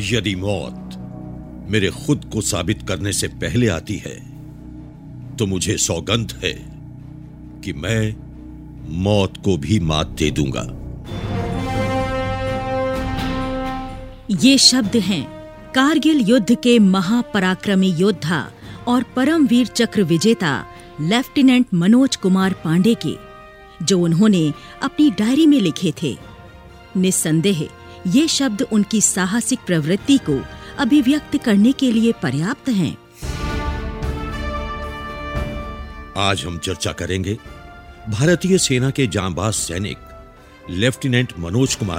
यदि मौत मेरे खुद को साबित करने से पहले आती है तो मुझे सौगंध है कि मैं मौत को भी मात दे दूंगा। ये शब्द हैं कारगिल युद्ध के महापराक्रमी योद्धा और परमवीर चक्र विजेता लेफ्टिनेंट मनोज कुमार पांडे के, जो उन्होंने अपनी डायरी में लिखे थे। निस्संदेह ये शब्द उनकी साहसिक प्रवृत्ति को अभिव्यक्त करने के लिए पर्याप्त हैं। आज हम चर्चा करेंगे भारतीय सेना के जांबाज सैनिक लेफ्टिनेंट मनोज कुमार